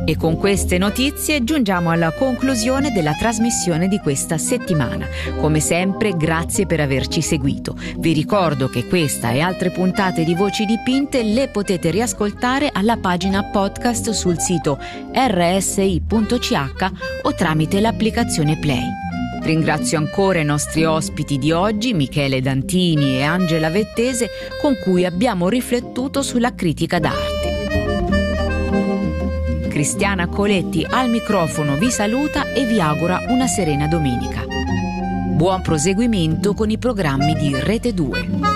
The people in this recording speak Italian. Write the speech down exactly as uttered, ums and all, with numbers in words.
E con queste notizie giungiamo alla conclusione della trasmissione di questa settimana. Come sempre, grazie per averci seguito. Vi ricordo che questa e altre puntate di Voci Dipinte le potete riascoltare alla pagina podcast sul sito erre esse i punto ci acca o tramite l'applicazione Play. Ringrazio ancora i nostri ospiti di oggi, Michele Dantini e Angela Vettese, con cui abbiamo riflettuto sulla critica d'arte. Cristiana Coletti al microfono vi saluta e vi augura una serena domenica. Buon proseguimento con i programmi di Rete due.